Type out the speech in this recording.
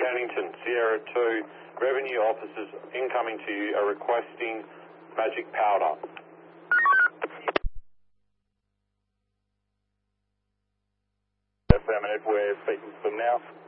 Cannington, Sierra 2, revenue officers incoming to you are requesting magic powder. Affirmative, we're speaking to them now.